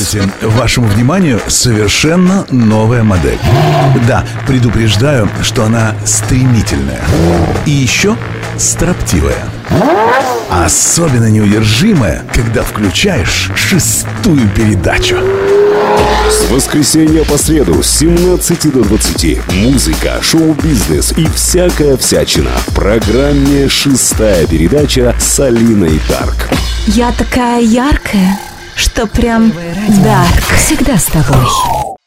Здравствуйте. Вашему вниманию совершенно новая модель. Да, предупреждаю, что она стремительная. И еще строптивая. Особенно неудержимая, когда включаешь 6-ю передачу. С воскресенья по среду с 17 до 20. Музыка, шоу-бизнес и всякая всячина. В программе «6-я передача» с Алиной Дарк. Я такая яркая, что прям дарк. Всегда с тобой.